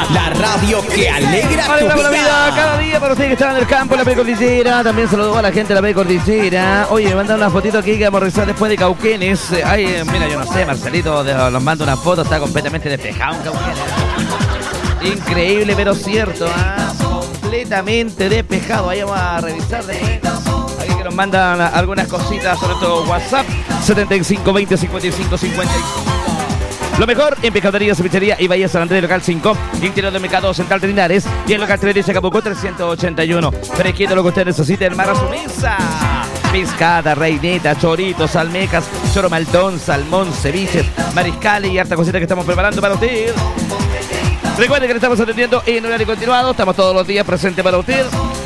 La radio que alegra tu vida. Cada día para ustedes que están en el campo, en la Precordillera. También saludó a la gente de la Precordillera. Oye, me mandaron una fotito aquí que vamos a revisar después de Cauquenes. Ay, mira, yo no sé, Marcelito nos manda una foto, está completamente despejado en Cauquenes. Increíble, pero cierto, completamente despejado. Ahí vamos a revisar después. Aquí que nos mandan algunas cositas, sobre todo WhatsApp, 75 20 55 55. Lo mejor en pescadería, cevichería y Bahía San Andrés, local 5, interior del mercado central de Linares y el local 3 de Chacabuco 381. Fresquito lo que usted necesite en Mar a su mesa. Pescada, reineta, choritos, almecas, choro maltón, salmón, ceviches, mariscales y harta cosita que estamos preparando para usted. Recuerde que le estamos atendiendo en horario continuado, estamos todos los días presentes para usted.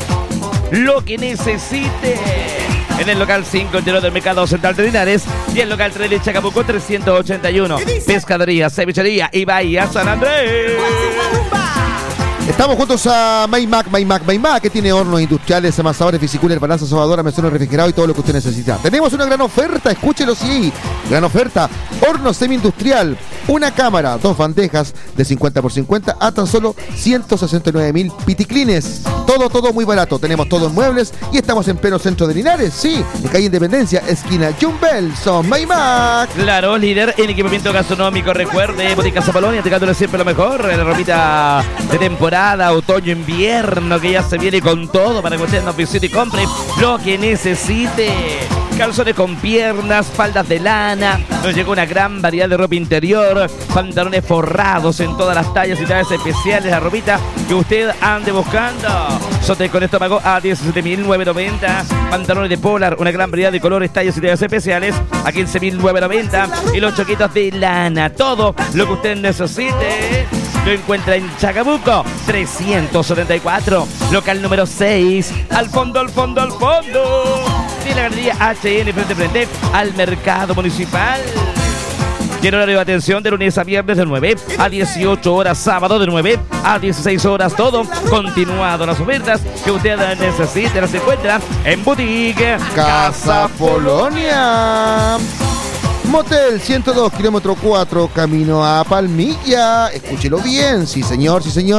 Lo que necesite en el local 5, interior del mercado central de Linares y el local 3 de Chacabuco 381. Pescadería, cevichería y Bahía San Andrés. Estamos juntos a Maymac, que tiene hornos industriales, amasadores, pisciculers, balanzas, sobadoras, mesones refrigerados y todo lo que usted necesita. Tenemos una gran oferta, escúchelo, sí. Gran oferta, horno semi-industrial, una cámara, 2 bandejas de 50 por 50 a tan solo 169.000 piticlines. Todo muy barato. Tenemos todo en muebles y estamos en pleno centro de Linares, sí. En calle Independencia, esquina Jumbel, son Maymac. Claro, líder en equipamiento gastronómico. Recuerde, Botica Zapalonia, entregándole siempre lo mejor. La ropita de temporada, otoño, invierno, que ya se viene con todo para que usted nos visite y compre lo que necesite. Calzones con piernas, faldas de lana, nos llegó una gran variedad de ropa interior, pantalones forrados en todas las tallas y tallas especiales, la ropita que usted ande buscando. Sote con estómago a 17.990, pantalones de polar, una gran variedad de colores, tallas y tallas especiales a 15.990 y los choquitos de lana, todo lo que usted necesite. Lo encuentra en Chacabuco 374, local número 6, al fondo. Tiene la galería HN frente al mercado municipal. Tiene horario de atención de lunes a viernes de 9 a 18 horas, sábado de 9 a 16 horas, todo continuado. Las ofertas que usted necesite las encuentra en Boutique Casa Polonia. Motel 102, kilómetro 4, camino a Palmilla. Escúchelo bien, sí señor.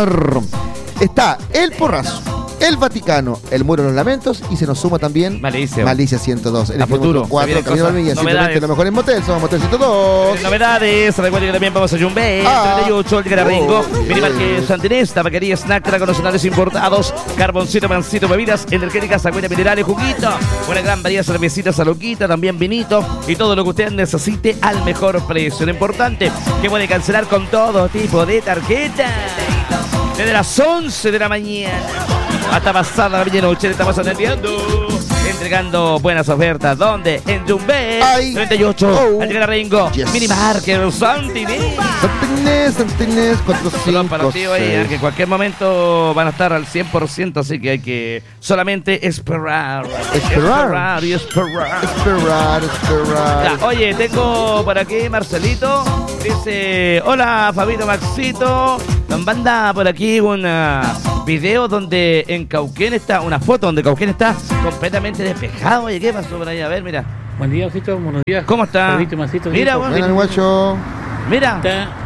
Está el Porrazo, el Vaticano, el Muro de los Lamentos y se nos suma también Malicia 102. El futuro 4, camino a Palmilla, 120, lo mejor en Motel, somos Motel 102. Novedades, recuerden que también vamos a Jumbé, 38, el Gararingo, Minimarket Santinés, tabaquería, snack, tragos nacionales importados, carboncito, pancito, bebidas energéticas, agüita, minerales, juguito, una gran variedad de cervecitas, saloquita, también vinito y todo lo que usted necesite al mejor precio. Lo importante que puede cancelar con todo tipo de tarjeta. Desde las 11 de la mañana hasta pasada la medianoche le estamos atendiendo, entregando buenas ofertas. ¿Dónde? En Jumbé, 38, al llegar a Ringo, Minimarket Santinés, 45, para ti, oye, que en cualquier momento van a estar al 100%, así que hay que solamente esperar. Ya, oye, tengo por aquí Marcelito, dice, hola Fabito, Maxito, nos manda por aquí un video donde en Cauquén está, una foto donde Cauquén está completamente despejado. Oye, ¿qué pasó por ahí? A ver, mira. Buen día, Osito, buenos días. ¿Cómo está? Mira, bueno, mira.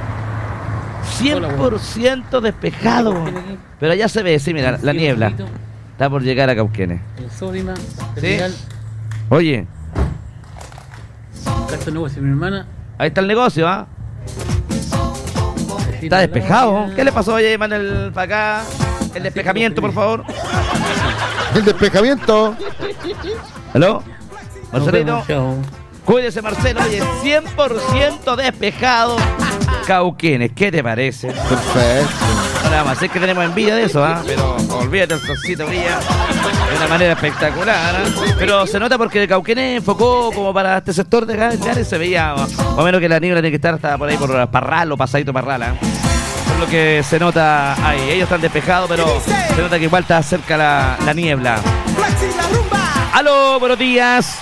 100% despejado. Pero ya se ve, sí, mira, la niebla. Está por llegar a Cauquenes. ¿Sí? Oye. Acá está el negocio de mi hermana. Ahí está el negocio, ¿ah? Está despejado. ¿Qué le pasó? Oye, Manuel, para acá. El despejamiento, por favor. El despejamiento. ¿Aló? Marcelito. Cuídese, Marcelo. Oye, 100% despejado. Cauquenes, ¿qué te parece? Perfecto. Nada más, es que tenemos envidia de eso, ¿ah? Pero olvídate, el solcito brilla de una manera espectacular, ¿eh? Pero se nota porque Cauquenes enfocó como para este sector de acá, se veía más o menos que la niebla tiene que estar hasta por ahí por Parral o Pasadito Parral, ¿eh? Por lo que se nota ahí, ellos están despejados, pero se nota que igual está cerca la niebla. ¡Aló, buenos días!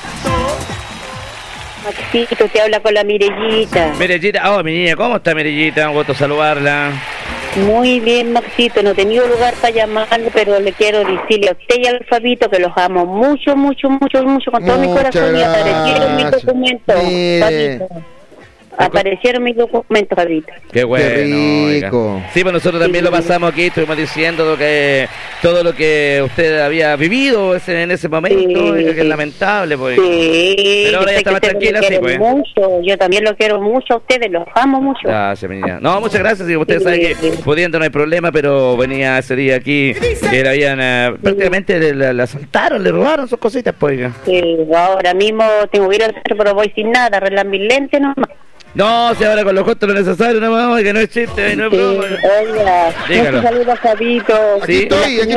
Maxito, te habla con la Mirellita. Mirellita, oh, mi niña, ¿cómo está Mirellita? Un gusto saludarla. Muy bien, Maxito, no he tenido lugar para llamarlo, pero le quiero decirle a usted y al Fabito que los amo mucho, con todo mi corazón. Y aparecieron mis documentos, Fabito. Aparecieron mis documentos, Fabito. Qué bueno. Qué rico. Oiga. Sí, pues nosotros también lo pasamos aquí, estuvimos diciendo todo lo que usted había vivido en ese momento, oiga, que es lamentable, pues. Sí, Pero ahora ya está más tranquila, sí, pues. Mucho. Yo también lo quiero mucho a ustedes, los amo mucho. Gracias, mi niña. No, muchas gracias. Usted sabe que pudiendo no hay problema, pero venía ese día aquí que le habían prácticamente le asaltaron, le robaron sus cositas, pues. Oiga. Sí, ahora mismo tengo que ir al centro, pero voy sin nada, arreglar mis lentes nomás. No, si ahora con los costos lo necesario, no vamos, que no es chiste, no es broma. Oiga, Dígalo. muchos saludos, Fabito. Sí.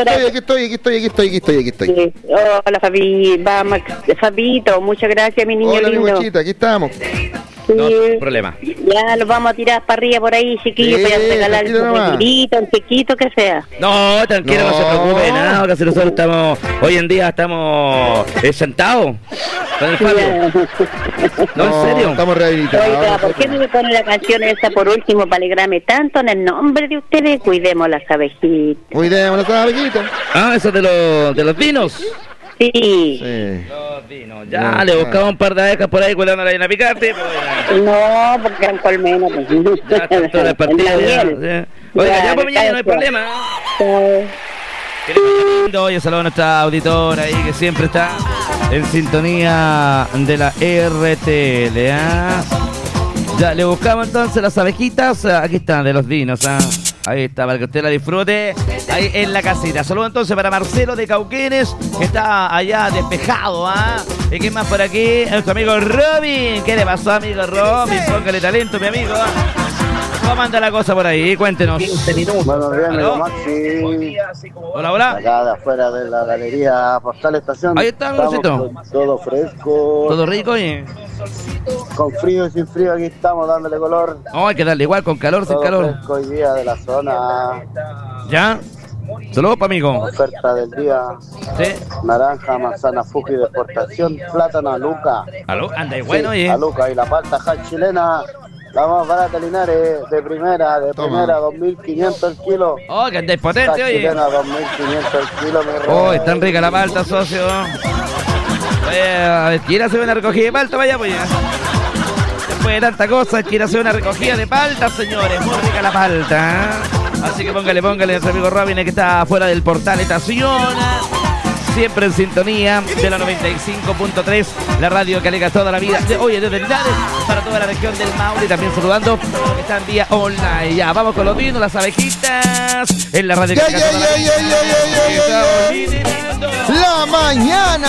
Aquí estoy. Sí. Hola, Fabito, muchas gracias, mi niño Hola, mi lindo. guachita, aquí estamos. Sí. No, sin problema. Ya los vamos a tirar para arriba por ahí, chiquillos, Sí, para regalar tranquilo nomás. un tirito, un chiquito que sea. No, tranquilo, no se preocupe, nada, que si nosotros estamos, hoy en día estamos sentados con el Fabio. No, en serio. Estamos rehabilitados. Oiga, ¿por qué no me pone la canción esa por último para alegrarme tanto en el nombre de ustedes? Cuidemos las abejitas. Cuidemos las abejitas. Ah, eso de los vinos. Sí. Sí. Los vinos. Ya, le buscamos un par de abejas por ahí, cuidado no la vayan a picarte. Pues, No, porque eran colmenas. Pues. ya están todas las partidas. Ya. Oiga, ya pues, mañana no hay problema. Querido lindo, oye, saludo a nuestra auditora ahí que siempre está en sintonía de la RTL. ¿Ah? Ya, le buscamos entonces las abejitas. Aquí están, de los vinos. ¿Ah? Ahí está, para que usted la disfrute ahí en la casita. Saludos entonces para Marcelo de Cauquenes, que está allá despejado. ¿Y quién más por aquí? Nuestro amigo Robin. ¿Qué le pasó, amigo Robin? Póngale talento, mi amigo. ¿Cómo anda la cosa por ahí? Cuéntenos. Buenos días, ¿Aló? amigo Maxi. Hola, hola. Acá de afuera de la galería Postal Estación. Ahí está, amorcito. Todo fresco. ¿Todo rico? Oye. Con frío y sin frío, aquí estamos dándole color. No, hay que darle igual, con calor, sin Todo calor. fresco hoy día de la zona. ¿Ya? Saludos para amigo. Oferta del día. Sí. Naranja, manzana Fuji de exportación, plátano Aluca. ¿Aló? Anda y bueno, oye. Aluca y la palta Hal chilena. La más barata, Linares, de primera, Toma. 2.500 el kilo. Oh, que andáis potente, Hal oye. chilena, 2.500 el kilo, mi rey. Oh, es tan rica la palta, socio. Oye, a ver, quiere hacer una recogida de palta, vaya, pues ya. Después de tanta cosa, quiere hacer una recogida de palta, señores. Muy rica la palta. Así que póngale a nuestro amigo Robin, que está fuera del portal Estación. Siempre en sintonía de la 95.3, la radio que alegra toda la vida. Oye, desde Linares para toda la región del Maule. También saludando a los que están vía online. Ya, vamos con los vinos, las abejitas. En la radio que alegra toda la vida. La mañana